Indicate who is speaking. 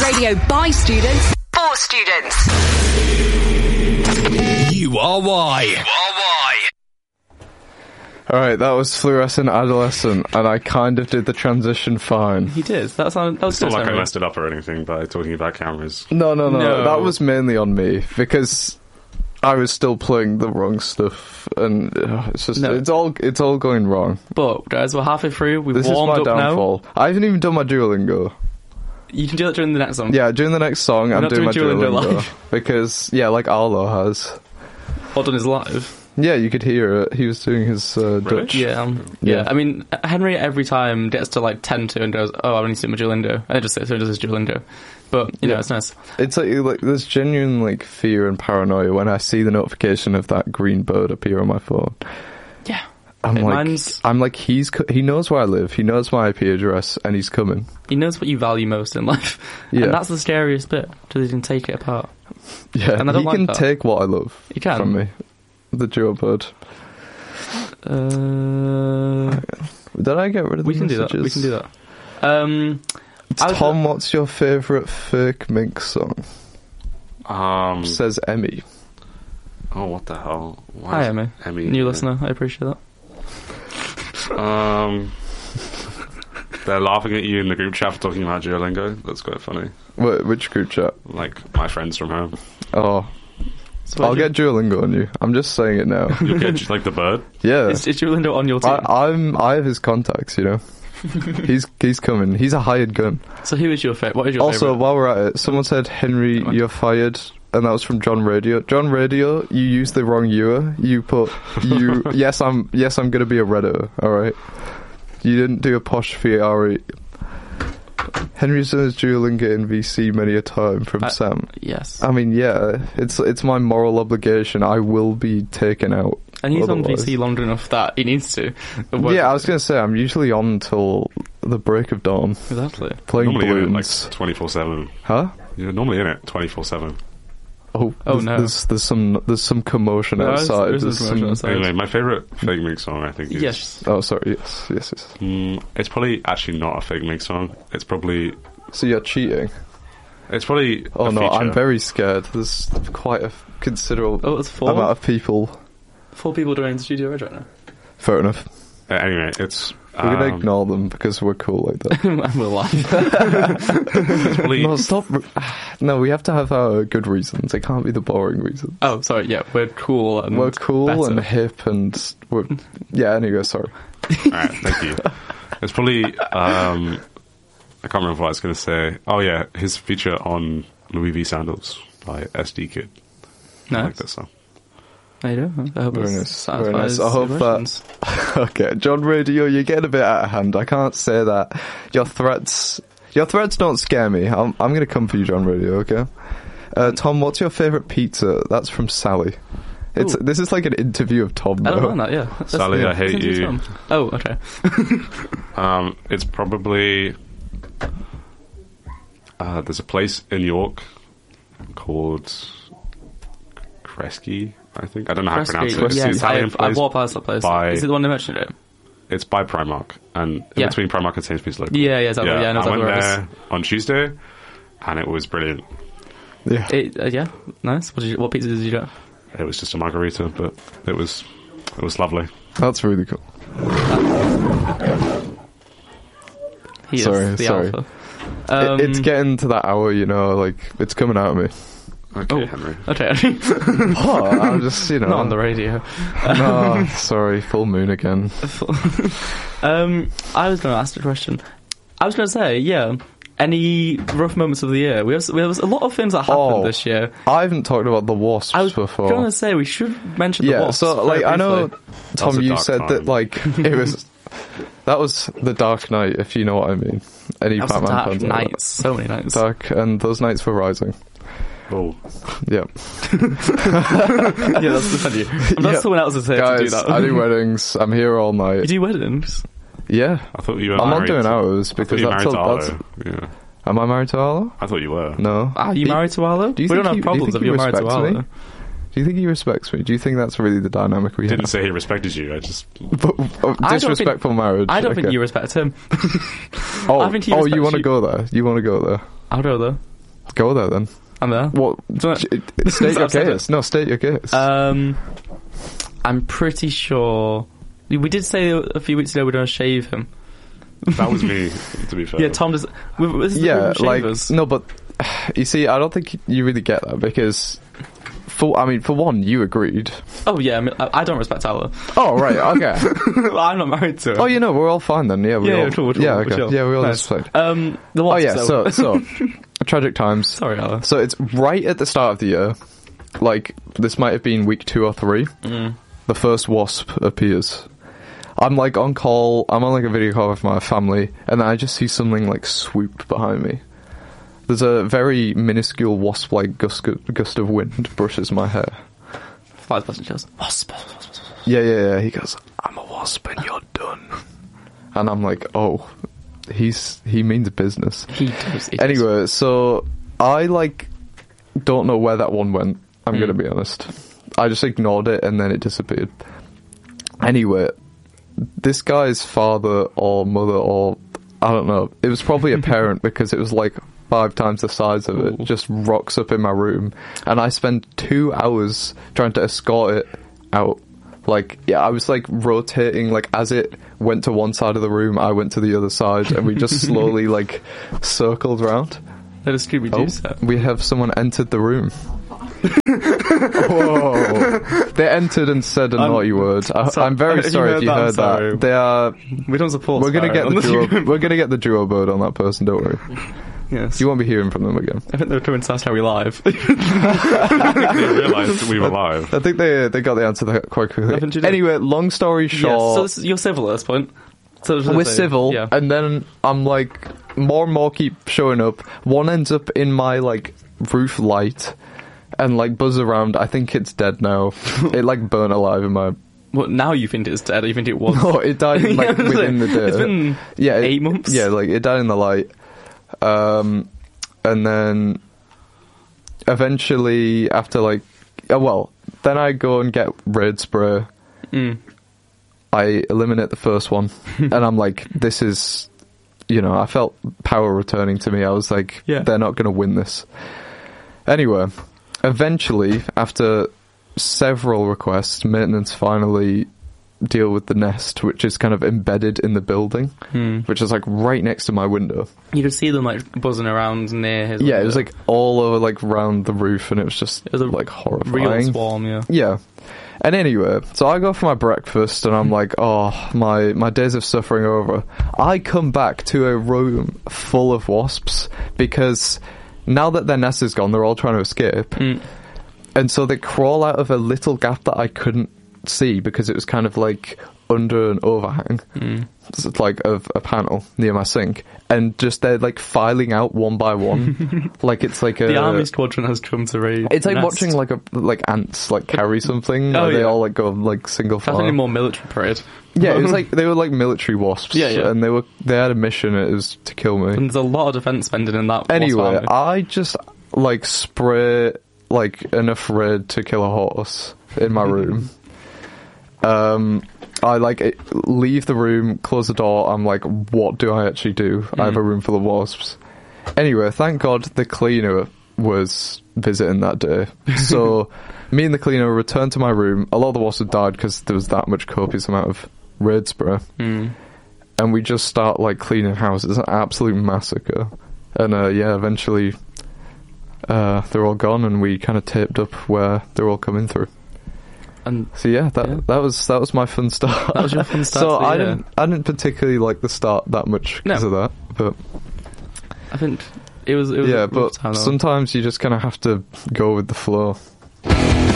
Speaker 1: Radio by students, for students.
Speaker 2: You are why.
Speaker 3: Alright, that was Fluorescent Adolescent, and I kind of did the transition fine.
Speaker 4: He did. That was
Speaker 5: It's not
Speaker 4: good.
Speaker 5: like I messed it up or anything by talking about cameras.
Speaker 3: No.
Speaker 4: No.
Speaker 3: That was mainly on me, because I was still playing the wrong stuff, and it's just,
Speaker 4: No.
Speaker 3: it's all going wrong.
Speaker 4: But, guys, we're halfway through. We've
Speaker 3: This is
Speaker 4: warmed
Speaker 3: my
Speaker 4: up
Speaker 3: downfall. I haven't even done my Duolingo.
Speaker 4: now. You can do that during the next song.
Speaker 3: Yeah, during the next song, I'm
Speaker 4: not
Speaker 3: doing my
Speaker 4: doing Duolingo
Speaker 3: Duolingo.
Speaker 4: live?
Speaker 3: Because, yeah, like Arlo has.
Speaker 4: Hold on is live.
Speaker 3: Yeah, you could hear it. He was doing his Dutch.
Speaker 4: Yeah. I mean, Henry every time gets to like 10 to and goes, "Oh, I need to do my Duolingo." And I just sit so he does his Duolingo. But you know, it's nice.
Speaker 3: It's like there's genuine like fear and paranoia when I see the notification of that green bird appear on my phone.
Speaker 4: Yeah.
Speaker 3: I'm
Speaker 4: Mine's-
Speaker 3: like he knows where I live, he knows my IP address, and he's coming.
Speaker 4: He knows what you value most in life.
Speaker 3: Yeah.
Speaker 4: And that's the scariest bit, because he can take it apart.
Speaker 3: Yeah,
Speaker 4: And I don't
Speaker 3: he
Speaker 4: like
Speaker 3: can
Speaker 4: that.
Speaker 3: take what I love
Speaker 4: He can.
Speaker 3: from me. The Duo bird. Did I get rid of the
Speaker 4: We can do that.
Speaker 3: messages?
Speaker 4: We can do that.
Speaker 3: Tom, what's your favourite fake Mink song? Says Emmy.
Speaker 5: Oh, what the hell? Why
Speaker 4: Hi,
Speaker 5: is
Speaker 4: Emmy.
Speaker 5: Emmy.
Speaker 4: New listener, I appreciate that.
Speaker 5: They're laughing at you in the group chat for talking about Duolingo. That's quite funny.
Speaker 3: Which group chat?
Speaker 5: Like, my friends from home.
Speaker 3: Oh,
Speaker 4: So
Speaker 3: I'll get Duolingo on you. I'm just saying it now.
Speaker 5: You'll get, like, the bird.
Speaker 3: Yeah.
Speaker 4: Is Duolingo on your team?
Speaker 3: I have his contacts, you know. He's coming. He's a hired gun.
Speaker 4: So who is your favourite? What is your
Speaker 3: Also,
Speaker 4: favourite?
Speaker 3: while we're at it, someone said, Henry,
Speaker 4: Come on.
Speaker 3: you're fired. And that was from John Radio. John Radio, you used the wrong "you." You put you. yes, I'm gonna be a redder. All right. You didn't do a posh Fieri. Henry's done his Duolingo in VC many a time from Sam.
Speaker 4: Yes.
Speaker 3: I mean, yeah, it's my moral obligation. I will be taken out.
Speaker 4: And he's on
Speaker 3: otherwise.
Speaker 4: VC long enough that he needs to.
Speaker 3: Yeah, I was gonna say I'm usually on until the break of dawn.
Speaker 4: Exactly.
Speaker 3: Playing
Speaker 5: Normally in it, like,
Speaker 3: balloons.
Speaker 5: 24/7.
Speaker 3: Huh?
Speaker 5: You're normally in it 24/7.
Speaker 3: Oh
Speaker 4: no.
Speaker 3: There's some commotion outside.
Speaker 4: There's
Speaker 3: There's
Speaker 4: commotion
Speaker 3: some-
Speaker 4: outside.
Speaker 5: Anyway, my favourite Fake Mink song, I think, is...
Speaker 4: Yes.
Speaker 3: Oh, sorry. Yes.
Speaker 5: It's probably actually not a Fake Mink song. It's probably...
Speaker 3: So you're cheating?
Speaker 5: Oh,
Speaker 3: Oh no,
Speaker 5: feature.
Speaker 3: I'm very scared. There's quite a considerable
Speaker 4: Oh, it's 4?
Speaker 3: amount of people.
Speaker 4: 4 people doing Studio Red right now.
Speaker 3: Fair enough.
Speaker 5: Anyway, it's...
Speaker 3: We're gonna ignore them because we're cool like that.
Speaker 4: We're live.
Speaker 5: it's probably...
Speaker 3: No, stop. No, we have to have our good reasons. It can't be the boring reasons.
Speaker 4: Oh, sorry, yeah, we're cool and
Speaker 3: We're cool
Speaker 4: better.
Speaker 3: and hip and we're... Yeah, anyway, sorry.
Speaker 5: Alright, thank you. It's probably... I can't remember what I was going to say. Oh yeah, his feature on Louis V. Sandals by SD Kid. I like that song.
Speaker 4: There you go. I hope
Speaker 3: Very
Speaker 4: it
Speaker 3: nice. Very nice.
Speaker 4: satisfies
Speaker 3: I hope
Speaker 4: your
Speaker 3: that...
Speaker 4: questions.
Speaker 3: Okay, John Radio, you're getting a bit out of hand. I can't say that. Your threats don't scare me. I'm gonna come for you, John Radio, okay? Tom, what's your favourite pizza? That's from Sally. This is like an interview of Tom,
Speaker 4: I don't
Speaker 3: though.
Speaker 4: mind that, yeah. That's-
Speaker 5: Sally,
Speaker 4: yeah,
Speaker 5: I hate
Speaker 4: it's
Speaker 5: you.
Speaker 4: fun. Oh, okay.
Speaker 5: It's probably... there's a place in York called Kresge, I think. I don't know how to pronounce it. It's
Speaker 4: Yeah,
Speaker 5: the Italian
Speaker 4: I've
Speaker 5: place.
Speaker 4: walked past that place.
Speaker 5: by-
Speaker 4: Is it the one they mentioned it?
Speaker 5: It's by Primark, and
Speaker 4: Yeah.
Speaker 5: between Primark and Sainsbury's local.
Speaker 4: Yeah, exactly. Yeah, I know
Speaker 5: I
Speaker 4: exactly
Speaker 5: went
Speaker 4: where it is.
Speaker 5: there on Tuesday, and it was brilliant.
Speaker 3: Yeah.
Speaker 4: Yeah, nice. What pizza did you get?
Speaker 5: It was just a margarita, but it was lovely.
Speaker 3: That's really cool.
Speaker 4: He
Speaker 3: Sorry.
Speaker 4: is the alpha.
Speaker 3: It's getting to that hour, you know, like, it's coming out of me.
Speaker 5: Okay, Henry.
Speaker 4: Okay.
Speaker 3: Oh, I'm just, you know...
Speaker 4: Not on the radio.
Speaker 3: No, sorry, full moon again.
Speaker 4: I was going to ask a question. I was going to say, yeah, any rough moments of the year? We have a lot of things that happened this year.
Speaker 3: I haven't talked about the wasps
Speaker 4: I was
Speaker 3: before.
Speaker 4: going to say, we should mention the wasps.
Speaker 3: So, like,
Speaker 4: very
Speaker 3: I know,
Speaker 4: briefly.
Speaker 3: Tom,
Speaker 5: That was a
Speaker 3: you
Speaker 5: dark
Speaker 3: said
Speaker 5: time.
Speaker 3: that, like, it was... That was the Dark Knight, if you know what I mean. Any
Speaker 4: That was a
Speaker 3: Batman
Speaker 4: dark
Speaker 3: fans know
Speaker 4: night.
Speaker 3: that.
Speaker 4: So many nights.
Speaker 3: Dark, and those nights were rising.
Speaker 5: Oh,
Speaker 3: Yeah.
Speaker 4: Yeah, that's the funny. That's
Speaker 3: Yeah.
Speaker 4: someone else's here
Speaker 3: Guys,
Speaker 4: to do that.
Speaker 3: I do weddings. I'm here all
Speaker 4: You
Speaker 3: night.
Speaker 4: do weddings?
Speaker 3: Yeah.
Speaker 5: I thought you were
Speaker 3: I'm not
Speaker 5: married
Speaker 3: doing
Speaker 5: to-
Speaker 3: hours
Speaker 5: I thought
Speaker 3: because
Speaker 5: you were
Speaker 3: that's...
Speaker 5: married to
Speaker 3: that's
Speaker 5: Arlo. Yeah.
Speaker 3: am I married to Arlo?
Speaker 5: I thought you were.
Speaker 3: No.
Speaker 4: Are you married to Arlo?
Speaker 3: Do you
Speaker 4: We
Speaker 3: think
Speaker 4: don't have
Speaker 3: he- do you
Speaker 4: problems
Speaker 3: think
Speaker 4: if
Speaker 3: he
Speaker 4: you're married to
Speaker 3: respects me?
Speaker 4: Arlo.
Speaker 3: Do you think he respects me? Do you think that's really the dynamic we
Speaker 5: I didn't
Speaker 3: have?
Speaker 5: say he respected you. I just...
Speaker 3: Disrespectful marriage.
Speaker 4: I don't think
Speaker 3: okay.
Speaker 4: you respect him.
Speaker 3: Oh,
Speaker 4: I think he
Speaker 3: you
Speaker 4: respects
Speaker 3: want to
Speaker 4: you.
Speaker 3: go there? You want to go there?
Speaker 4: I'll go there.
Speaker 3: Go there then.
Speaker 4: I'm there.
Speaker 3: What? State your case. No, state your case.
Speaker 4: I'm pretty sure we did say a few weeks ago we're going to shave him.
Speaker 5: That was me, to be fair.
Speaker 4: Yeah, Tom does. This is
Speaker 3: yeah,
Speaker 4: the
Speaker 3: like
Speaker 4: shavers.
Speaker 3: no, but you see, I don't think you really get that because, for one, you agreed.
Speaker 4: Oh yeah, I mean, I don't respect Tyler.
Speaker 3: Oh right, okay.
Speaker 4: Well, I'm not married to him.
Speaker 3: Oh, we're all fine then. Yeah,
Speaker 4: Yeah, cool,
Speaker 3: yeah,
Speaker 4: we're
Speaker 3: okay.
Speaker 4: chill.
Speaker 3: Yeah, we all
Speaker 4: Nice.
Speaker 3: just
Speaker 4: The
Speaker 3: Oh
Speaker 4: what?
Speaker 3: yeah, so tragic times.
Speaker 4: Sorry, Tyler.
Speaker 3: So it's right at the start of the year. Like this might have been week 2 or 3. The first wasp appears. I'm like on call. I'm on like a video call with my family, and then I just see something like swoop behind me. There's a very minuscule wasp-like gust of wind brushes my hair.
Speaker 4: Flies past and goes, wasp.
Speaker 3: Yeah. He goes, "I'm a wasp, and you're done." And I'm like, "Oh, he means business."
Speaker 4: He does.
Speaker 3: Anyway, so I like don't know where that one went. I'm gonna be honest. I just ignored it, and then it disappeared. Anyway, this guy's father or mother or I don't know. It was probably a parent because it was like 5 times the size of it. Just rocks up in my room, and I spend 2 hours trying to escort it out. Like, yeah, I was like rotating. Like as it went to one side of the room, I went to the other side, and we just slowly like circled around.
Speaker 4: Let us Scooby-Doo set.
Speaker 3: We have someone entered the room. Whoa! They entered and said a naughty word. I'm very sorry if you heard that. They are.
Speaker 4: We don't support.
Speaker 3: We're gonna get
Speaker 4: swearing
Speaker 3: the
Speaker 4: on
Speaker 3: duo. We're gonna get the duo bird on that person. Don't worry.
Speaker 4: Yes.
Speaker 3: You won't be hearing from them again.
Speaker 4: I think they were coming to ask how we live.
Speaker 5: They realised we were live.
Speaker 3: I think they got the answer to that quite quickly.
Speaker 4: Haven't you done?
Speaker 3: Anyway, long story
Speaker 4: Yes.
Speaker 3: short,
Speaker 4: So you're civil at this point. So
Speaker 3: we're civil,
Speaker 4: Yeah.
Speaker 3: and then I'm like, more and more keep showing up. One ends up in my like roof light, and like buzz around. I think it's dead now. It like burnt alive in my.
Speaker 4: Well, now you think it's dead. Or you think it was?
Speaker 3: No, it died like
Speaker 4: Yeah,
Speaker 3: within the day.
Speaker 4: It's been 8 months.
Speaker 3: Yeah, like it died in the light, and then eventually after like, then I go and get raid spray. I eliminate the first one, and I'm like, this is, I felt power returning to me. I was like,
Speaker 4: Yeah.
Speaker 3: They're not going to win this. Anyway, eventually, after several requests, maintenance finally deal with the nest, which is kind of embedded in the building, which is like right next to my window.
Speaker 4: You could see them like buzzing around near his.
Speaker 3: Yeah, it
Speaker 4: window.
Speaker 3: was like all over, like round the roof, and it was just
Speaker 4: was a
Speaker 3: like horrifying.
Speaker 4: real swarm. Yeah.
Speaker 3: Yeah. And anyway, so I go for my breakfast, and I'm like, oh, my days of suffering are over. I come back to a room full of wasps, because now that their nest is gone, they're all trying to escape. And so they crawl out of a little gap that I couldn't see, because it was kind of like under an overhang. It's like of a panel near my sink, and just they're like filing out one by one, like it's like
Speaker 4: The army squadron has come to raid.
Speaker 3: It's like
Speaker 4: nest.
Speaker 3: watching like ants like carry something.
Speaker 4: Oh,
Speaker 3: They
Speaker 4: yeah.
Speaker 3: all like go like single
Speaker 4: That's
Speaker 3: file.
Speaker 4: any more military parade.
Speaker 3: Yeah, it was like they were like military wasps.
Speaker 4: Yeah.
Speaker 3: And they had a mission. It was to kill me.
Speaker 4: And there's a lot of defense spending in that.
Speaker 3: Anyway,
Speaker 4: wasp army.
Speaker 3: I just like spray like enough red to kill a horse in my room. I like leave the room, close the door. I'm like, what do I actually do? I have a room full of wasps. Anyway, thank God the cleaner was visiting that day. So me and the cleaner returned to my room. A lot of the wasps had died because there was that much copious amount of raid spray. And we just start like cleaning houses. It's an absolute massacre. And eventually they're all gone, and we kind of taped up where they're all coming through.
Speaker 4: And
Speaker 3: So that was my fun start.
Speaker 4: That was your fun start
Speaker 3: So
Speaker 4: to the
Speaker 3: I
Speaker 4: year.
Speaker 3: didn't particularly like the start that much because
Speaker 4: No.
Speaker 3: of that, but
Speaker 4: I think it was
Speaker 3: yeah,
Speaker 4: a rough
Speaker 3: but
Speaker 4: time, though.
Speaker 3: sometimes you just kind of have to go with the flow.